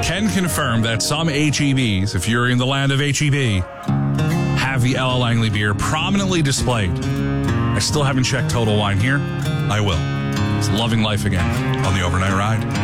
Can confirm that some HEBs, if you're in the land of HEB, have the Ella Langley beer prominently displayed. I still haven't checked Total Wine here. I will. It's Loving Life again on the Overnight Ride.